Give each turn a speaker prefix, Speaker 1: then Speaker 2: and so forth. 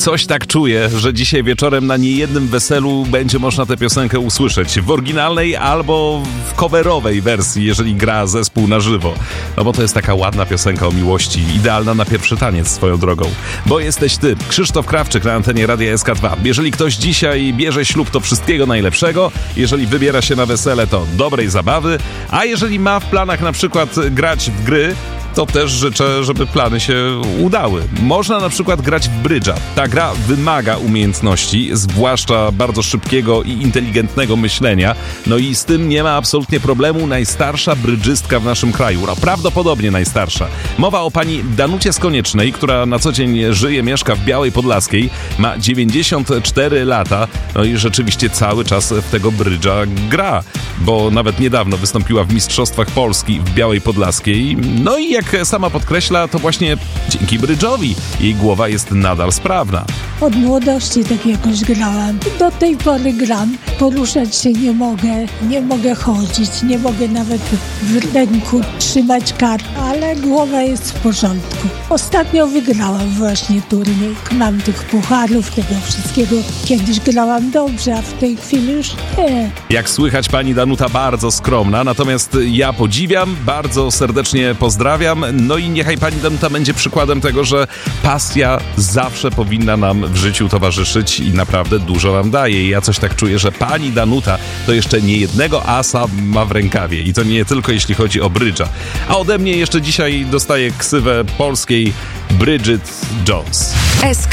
Speaker 1: Coś tak czuję, że dzisiaj wieczorem na niejednym weselu będzie można tę piosenkę usłyszeć. W oryginalnej albo w coverowej wersji, jeżeli gra zespół na żywo. No bo to jest taka ładna piosenka o miłości, idealna na pierwszy taniec swoją drogą. Bo jesteś ty, Krzysztof Krawczyk na antenie Radia SK2. Jeżeli ktoś dzisiaj bierze ślub, to wszystkiego najlepszego. Jeżeli wybiera się na wesele, to dobrej zabawy. A jeżeli ma w planach na przykład grać w gry, to też życzę, żeby plany się udały. Można na przykład grać w brydża. Ta gra wymaga umiejętności, zwłaszcza bardzo szybkiego i inteligentnego myślenia. No i z tym nie ma absolutnie problemu najstarsza brydżystka w naszym kraju. No prawdopodobnie najstarsza. Mowa o pani Danucie Skoniecznej, która na co dzień żyje, mieszka w Białej Podlaskiej. Ma 94 lata. No i rzeczywiście cały czas w tego brydża gra. Bo nawet niedawno wystąpiła w Mistrzostwach Polski w Białej Podlaskiej. No i jak sama podkreśla, to właśnie dzięki brydżowi jej głowa jest nadal sprawna.
Speaker 2: Od młodości tak jakoś grałam. Do tej pory gram. Poruszać się nie mogę chodzić, nie mogę nawet w ręku trzymać kart, ale głowa jest w porządku. Ostatnio wygrałam właśnie turniej. Mam tych pucharów, tego wszystkiego. Kiedyś grałam dobrze, a w tej chwili już nie.
Speaker 1: Jak słychać, pani Danuta bardzo skromna, natomiast ja podziwiam, bardzo serdecznie pozdrawiam. No i niechaj pani Danuta będzie przykładem tego, że pasja zawsze powinna nam w życiu towarzyszyć i naprawdę dużo nam daje. I ja coś tak czuję, że pani Danuta to jeszcze nie jednego asa ma w rękawie. I to nie tylko jeśli chodzi o brydża. A ode mnie jeszcze dzisiaj dostaje ksywę polskiej Bridget Jones.